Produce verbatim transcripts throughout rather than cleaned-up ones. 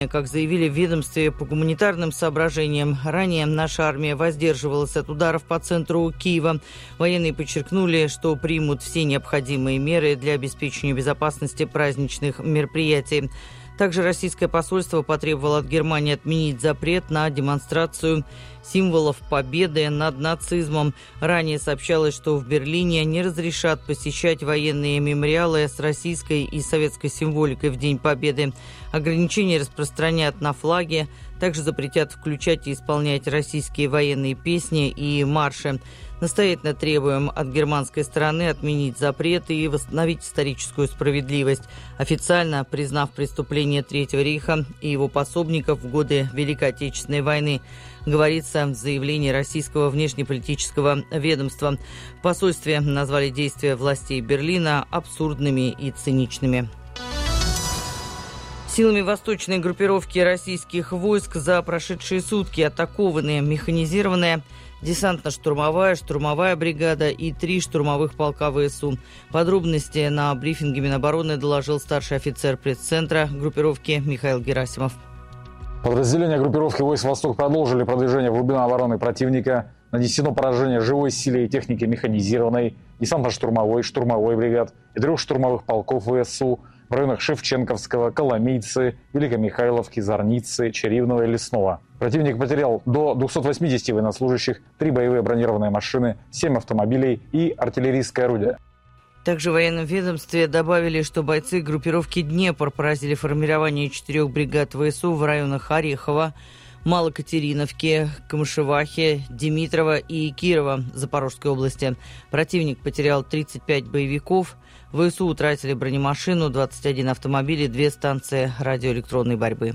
Как заявили в ведомстве, по гуманитарным соображениям, ранее наша армия воздерживалась от ударов по центру Киева. Военные подчеркнули, что примут все необходимые меры для обеспечения безопасности праздничных мероприятий. Также российское посольство потребовало от Германии отменить запрет на демонстрацию символов победы над нацизмом. Ранее сообщалось, что в Берлине не разрешат посещать военные мемориалы с российской и советской символикой в День Победы. Ограничения распространят на флаги. Также запретят включать и исполнять российские военные песни и марши. Настоятельно требуем от германской стороны отменить запреты и восстановить историческую справедливость, официально признав преступление Третьего рейха и его пособников в годы Великой Отечественной войны, говорится в заявлении российского внешнеполитического ведомства. В посольстве назвали действия властей Берлина абсурдными и циничными. Силами восточной группировки российских войск за прошедшие сутки атакованы механизированная десантно-штурмовая, штурмовая бригада и три штурмовых полка ВСУ. Подробности на брифинге Минобороны доложил старший офицер пресс-центра группировки Михаил Герасимов. Подразделения группировки войск «Восток» продолжили продвижение в глубину обороны противника. Нанесено поражение живой силе и технике механизированной, десантно-штурмовой, штурмовой бригад и трех штурмовых полков ВСУ в районах Шевченковского, Коломийцы, Великомихайловки, Зорницы, Чаривного и Лесного. Противник потерял до двухсот восьмидесяти военнослужащих, три боевые бронированные машины, семь автомобилей и артиллерийское орудие. Также в военном ведомстве добавили, что бойцы группировки «Днепр» поразили формирование четырех бригад ВСУ в районах Орехова, Малокатериновки, Камышевахи, Димитрова и Кирова Запорожской области. Противник потерял тридцать пять боевиков. ВСУ утратили бронемашину, двадцать один автомобиль и две станции радиоэлектронной борьбы.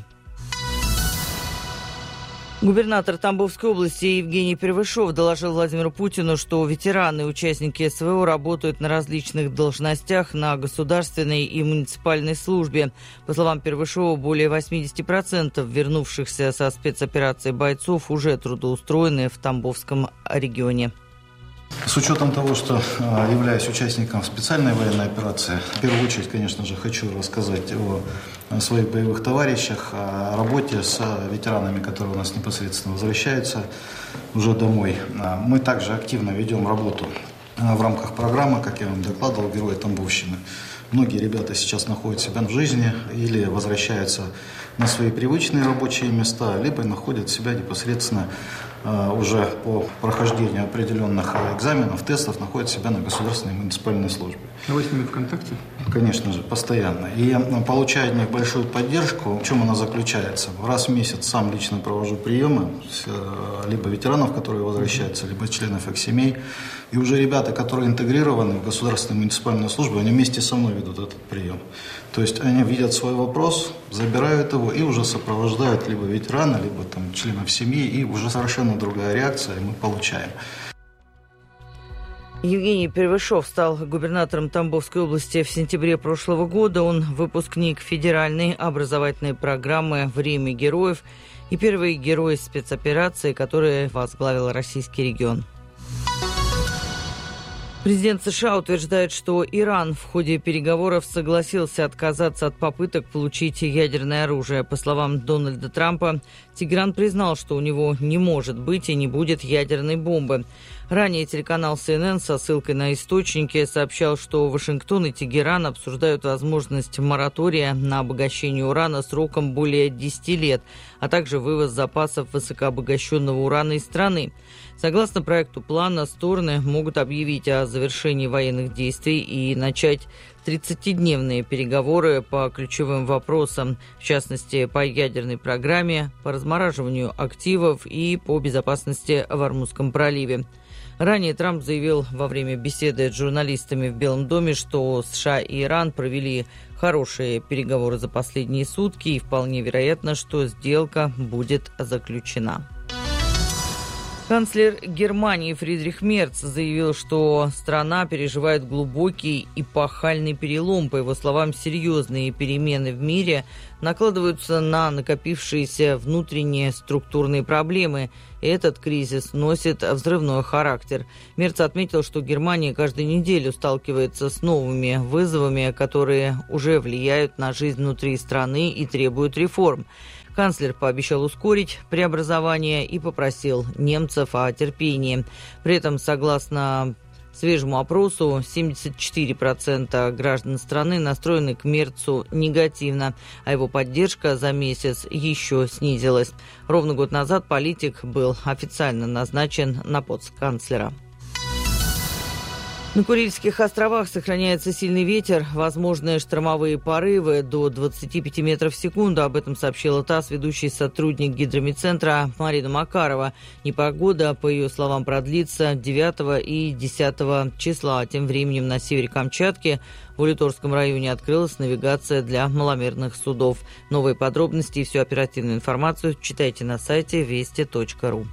Губернатор Тамбовской области Евгений Первышов доложил Владимиру Путину, что ветераны и участники СВО работают на различных должностях на государственной и муниципальной службе. По словам Первышова, более восемьдесят процентов вернувшихся со спецоперации бойцов уже трудоустроены в Тамбовском регионе. С учетом того, что являюсь участником специальной военной операции, в первую очередь, конечно же, хочу рассказать о своих боевых товарищах, о работе с ветеранами, которые у нас непосредственно возвращаются уже домой. Мы также активно ведем работу в рамках программы, как я вам докладывал, «Герои Тамбовщины». Многие ребята сейчас находят себя в жизни или возвращаются на свои привычные рабочие места, либо находят себя непосредственно уже по прохождению определенных экзаменов, тестов, находят себя на государственной и муниципальной службе. А вы с ними в контакте? Конечно же, постоянно. И получаю от них большую поддержку. В чем она заключается? Раз в месяц сам лично провожу приемы с, либо ветеранов, которые возвращаются, либо членов их семей. И уже ребята, которые интегрированы в государственную и муниципальную службу, они вместе со мной ведут этот прием. То есть они видят свой вопрос, забирают его и уже сопровождают либо ветерана, либо там членов семьи, и уже совершенно другая реакция мы получаем. Евгений Первышов стал губернатором Тамбовской области в сентябре прошлого года. Он выпускник федеральной образовательной программы «Время героев» и первый герой спецоперации, который возглавил российский регион. Президент США утверждает, что Иран в ходе переговоров согласился отказаться от попыток получить ядерное оружие. По словам Дональда Трампа, Тегеран признал, что у него не может быть и не будет ядерной бомбы. Ранее телеканал Си Эн Эн со ссылкой на источники сообщал, что Вашингтон и Тегеран обсуждают возможность моратория на обогащение урана сроком более десяти лет, а также вывоз запасов высокообогащенного урана из страны. Согласно проекту плана, стороны могут объявить о завершении военных действий и начать тридцатидневные переговоры по ключевым вопросам, в частности, по ядерной программе, по размораживанию активов и по безопасности в Ормузском проливе. Ранее Трамп заявил во время беседы с журналистами в Белом доме, что США и Иран провели хорошие переговоры за последние сутки и вполне вероятно, что сделка будет заключена. Канцлер Германии Фридрих Мерц заявил, что страна переживает глубокий эпохальный перелом. По его словам, серьезные перемены в мире накладываются на накопившиеся внутренние структурные проблемы. И этот кризис носит взрывной характер. Мерц отметил, что Германия каждую неделю сталкивается с новыми вызовами, которые уже влияют на жизнь внутри страны и требуют реформ. Канцлер пообещал ускорить преобразование и попросил немцев о терпении. При этом, согласно свежему опросу, семьдесят четыре процента граждан страны настроены к Мерцу негативно, а его поддержка за месяц еще снизилась. Ровно год назад политик был официально назначен на пост канцлера. На Курильских островах сохраняется сильный ветер, возможны штормовые порывы до двадцати пяти метров в секунду. Об этом сообщила ТАСС ведущий сотрудник гидромедцентра Марина Макарова. Непогода, по ее словам, продлится девятого и десятого числа. Тем временем на севере Камчатки в Улиторском районе открылась навигация для маломерных судов. Новые подробности и всю оперативную информацию читайте на сайте вести точка ру.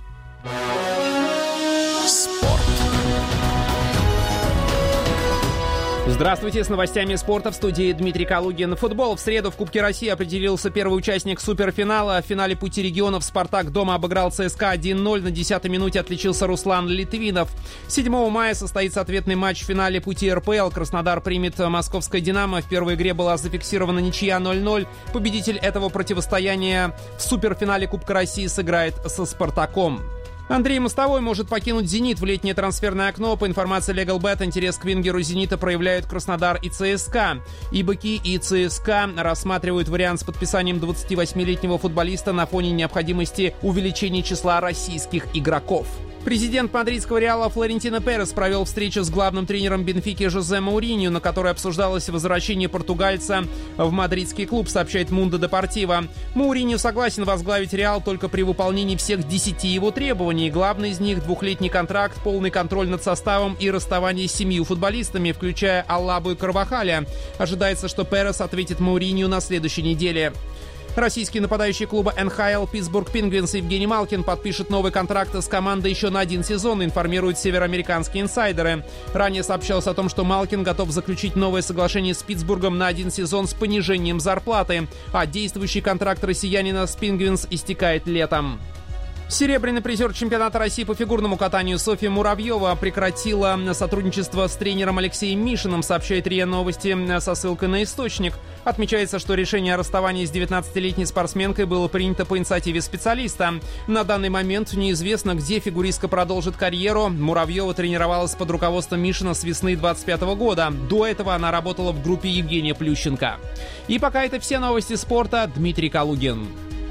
Здравствуйте, с новостями спорта в студии Дмитрий Калугин. Футбол. В среду в Кубке России определился первый участник суперфинала. В финале «Пути регионов» «Спартак» дома обыграл ЦСКА один ноль. На десятой минуте отличился Руслан Литвинов. седьмого мая состоится ответный матч в финале «Пути РПЛ». Краснодар примет московское «Динамо». В первой игре была зафиксирована ничья ноль ноль. Победитель этого противостояния в суперфинале Кубка России сыграет со «Спартаком». Андрей Мостовой может покинуть «Зенит» в летнее трансферное окно. По информации LegalBet, интерес к вингеру «Зенита» проявляют Краснодар и ЦСКА. И «Быки», и ЦСКА рассматривают вариант с подписанием двадцативосьмилетнего футболиста на фоне необходимости увеличения числа российских игроков. Президент мадридского «Реала» Флорентино Перес провел встречу с главным тренером Бенфики Жозе Мауриньо, на которой обсуждалось возвращение португальца в мадридский клуб, сообщает Mundo Deportivo. Мауриньо согласен возглавить «Реал» только при выполнении всех десяти его требований. Главный из них – двухлетний контракт, полный контроль над составом и расставание с семью футболистами, включая Алабу и Карвахаля. Ожидается, что Перес ответит Мауриньо на следующей неделе. Российский нападающий клуба эн ха эл Питтсбург Пингвинс Евгений Малкин подпишет новый контракт с командой еще на один сезон, информируют североамериканские инсайдеры. Ранее сообщалось о том, что Малкин готов заключить новое соглашение с Питтсбургом на один сезон с понижением зарплаты, а действующий контракт россиянина с Пингвинс истекает летом. Серебряный призер чемпионата России по фигурному катанию Софья Муравьева прекратила сотрудничество с тренером Алексеем Мишиным, сообщает РИА Новости со ссылкой на источник. Отмечается, что решение о расставании с девятнадцатилетней спортсменкой было принято по инициативе специалиста. На данный момент неизвестно, где фигуристка продолжит карьеру. Муравьева тренировалась под руководством Мишина с весны двадцать пятого года. До этого она работала в группе Евгения Плющенко. И пока это все новости спорта. Дмитрий Калугин.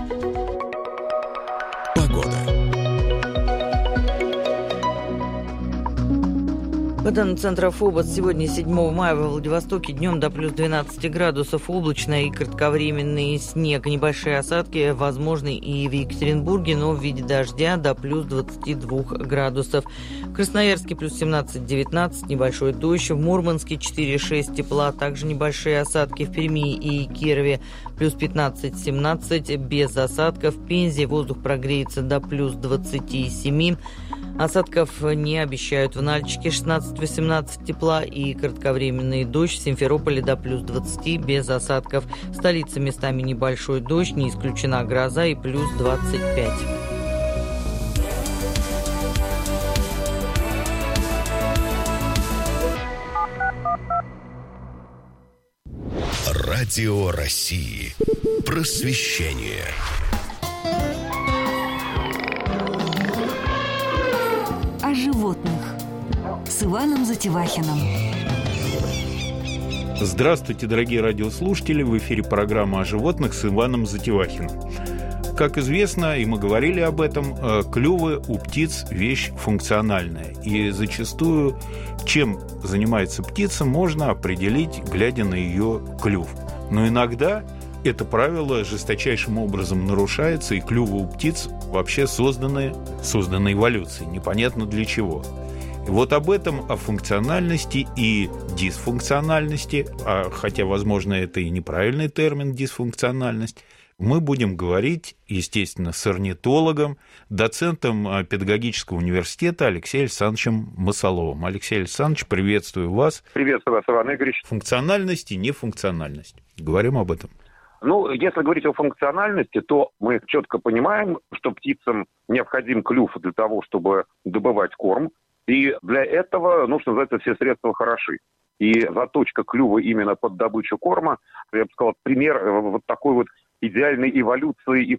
По данным центра ФОБОС, сегодня, седьмого мая, во Владивостоке днем до плюс двенадцати градусов, облачно и кратковременный снег. Небольшие осадки возможны и в Екатеринбурге, но в виде дождя до плюс двадцати двух градусов. В Красноярске плюс семнадцать-девятнадцать, небольшой дождь. В Мурманске четыре-шесть тепла, также небольшие осадки. В Перми и Кирове плюс пятнадцать-семнадцать, без осадков. В Пензе воздух прогреется до плюс двадцати семи. Осадков не обещают. В Нальчике шестнадцать-восемнадцать тепла и кратковременный дождь. В Симферополе до плюс двадцати без осадков. В столице местами небольшой дождь, не исключена гроза и плюс двадцать пять. Радио России. Просвещение. О животных с Иваном Затевахиным. Здравствуйте, дорогие радиослушатели! В эфире программа о животных с Иваном Затевахиным. Как известно, и мы говорили об этом, клювы у птиц – вещь функциональная. И зачастую, чем занимается птица, можно определить, глядя на ее клюв. Но иногда это правило жесточайшим образом нарушается, и клювы у птиц вообще созданы, созданы эволюцией, непонятно для чего. И вот об этом, о функциональности и дисфункциональности, а, хотя, возможно, это и неправильный термин «дисфункциональность», мы будем говорить, естественно, с орнитологом, доцентом педагогического университета Алексеем Александровичем Масоловым. Алексей Александрович, приветствую вас. Приветствую вас, Иван Игоревич. Функциональность и нефункциональность. Говорим об этом. Ну, если говорить о функциональности, то мы четко понимаем, что птицам необходим клюв для того, чтобы добывать корм. И для этого, ну, что называется, все средства хороши. И заточка клюва именно под добычу корма, я бы сказал, пример вот такой вот идеальной эволюции и